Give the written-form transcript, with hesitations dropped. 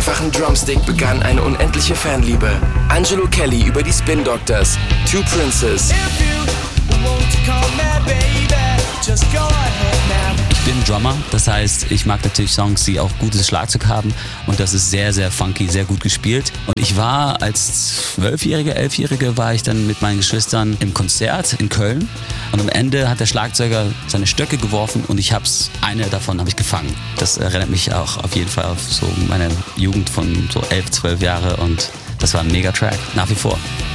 einfachen Drumstick begann eine unendliche Fanliebe. Angelo Kelly über die Spin Doctors, Two Princes. Ich bin Drummer, das heißt, ich mag natürlich Songs, die auch gutes Schlagzeug haben und das ist sehr, sehr funky, sehr gut gespielt. Und ich war als 11-Jährige war ich dann mit meinen Geschwistern im Konzert in Köln und am Ende hat der Schlagzeuger seine Stöcke geworfen und eine davon habe ich gefangen. Das erinnert mich auch auf jeden Fall auf so meine Jugend von so 11, 12 Jahre und das war ein Mega-Track, nach wie vor.